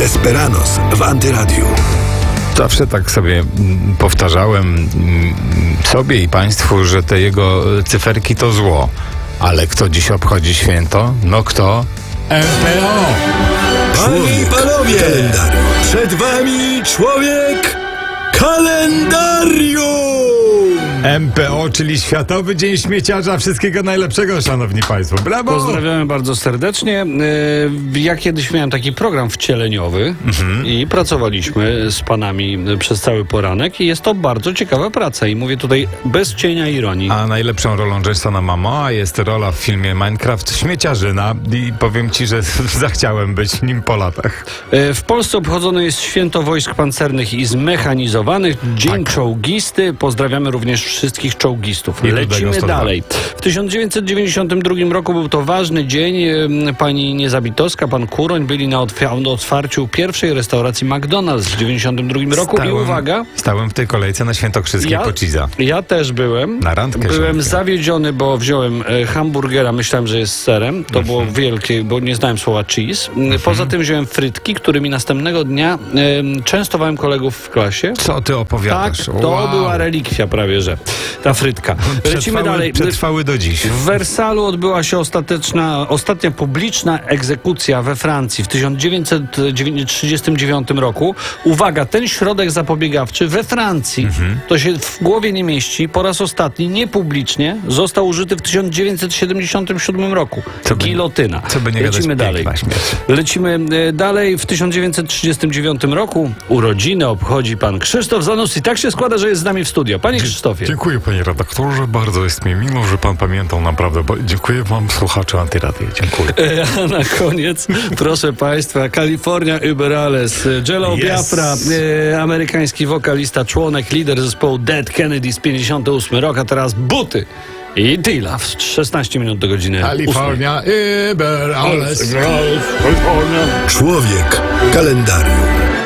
Desperados w Antyradiu. Zawsze tak sobie powtarzałem sobie i państwu, że te jego cyferki to zło. Ale kto dziś obchodzi święto? No kto? MPO! Panie i panowie, kalendarium. Przed wami człowiek kalendarium! MPO, czyli Światowy Dzień Śmieciarza. Wszystkiego najlepszego, szanowni państwo. Brawo! Pozdrawiamy bardzo serdecznie. Ja kiedyś miałem taki program wcieleniowy i pracowaliśmy z panami przez cały poranek i jest to bardzo ciekawa praca i mówię tutaj bez cienia ironii. A najlepszą rolą Jasona Momoa jest rola w filmie Minecraft Śmieciarzyna i powiem ci, że zachciałem być nim po latach. W Polsce obchodzone jest Święto Wojsk Pancernych i Zmechanizowanych, Dzień Czołgisty. Pozdrawiamy również wszystkich czołgistów. Lecimy dalej. W 1992 roku był to ważny dzień. Pani Niezabitowska, pan Kuroń byli na otwarciu pierwszej restauracji McDonald's w 1992 roku. I uwaga. Stałem w tej kolejce na Świętokrzyskiej po cheese'a. Ja też byłem. Na randkę. Byłem zawiedziony, bo wziąłem hamburgera, myślałem, że jest z serem. To było wielkie, bo nie znałem słowa cheese. Poza tym wziąłem frytki, którymi następnego dnia częstowałem kolegów w klasie. Co ty opowiadasz? Tak, to była relikwia prawie, że ta frytka. Lecimy dalej. Przetrwały do dziś. W Wersalu odbyła się ostatnia publiczna egzekucja we Francji w 1939 roku. Uwaga, ten środek zapobiegawczy we Francji, to się w głowie nie mieści, po raz ostatni niepublicznie został użyty w 1977 roku. Gilotyna. Lecimy dalej. Lecimy dalej. W 1939 roku urodziny obchodzi pan Krzysztof Zanussi. Tak się składa, że jest z nami w studio. Panie Krzysztofie. Dziękuję, panie redaktorze. Bardzo jest mi miło, że pan pamiętał naprawdę. Dziękuję wam, słuchacze Antyradia. Dziękuję. A na koniec, proszę państwa, California Uberales, Jello Biafra, amerykański wokalista, członek, lider zespołu Dead Kennedys, 58 rok, a teraz buty. I Tila w 16 minut do godziny. California Uberales. Człowiek kalendarium.